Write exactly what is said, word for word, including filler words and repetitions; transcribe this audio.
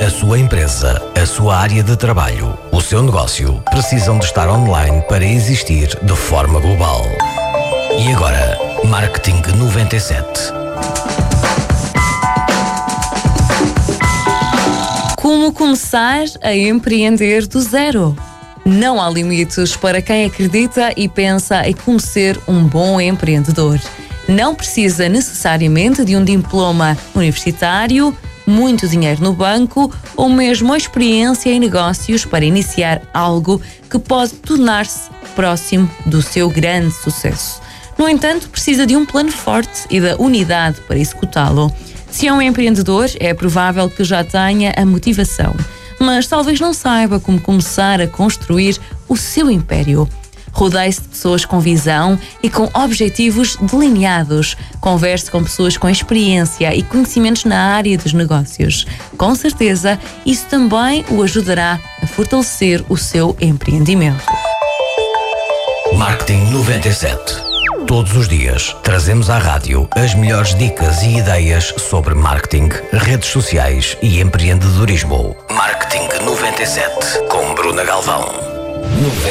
A sua empresa, a sua área de trabalho, o seu negócio precisam de estar online para existir de forma global. E agora, Marketing noventa e sete. Como começar a empreender do zero? Não há limites para quem acredita e pensa em como ser um bom empreendedor. Não precisa necessariamente de um diploma universitário, muito dinheiro no banco ou mesmo a experiência em negócios para iniciar algo que pode tornar-se próximo do seu grande sucesso. No entanto, precisa de um plano forte e da unidade para executá-lo. Se é um empreendedor, é provável que já tenha a motivação, mas talvez não saiba como começar a construir o seu império. Rodeie-se de pessoas com visão e com objetivos delineados. Converse com pessoas com experiência e conhecimentos na área dos negócios. Com certeza, isso também o ajudará a fortalecer o seu empreendimento. Marketing noventa e sete. Todos os dias trazemos à rádio as melhores dicas e ideias sobre marketing, redes sociais e empreendedorismo. Marketing noventa e sete com Bruna Galvão.